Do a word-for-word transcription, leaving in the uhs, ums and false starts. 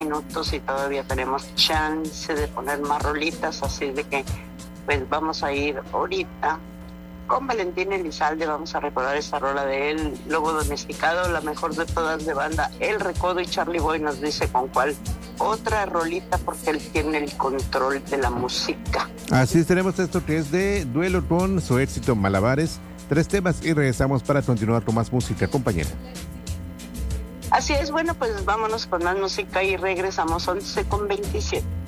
minutos y todavía tenemos chance de poner más rolitas, así de que pues vamos a ir ahorita con Valentín Elizalde. Vamos a recordar esa rola de él, Lobo Domesticado, la mejor de todas de banda El Recodo, y Charlie Boy nos dice con cuál otra rolita, porque él tiene el control de la música. Así es, tenemos esto que es de duelo con su éxito Malabares, tres temas, y regresamos para continuar con más música, compañera. Así es, bueno, pues vámonos con más música y regresamos once con veintisiete.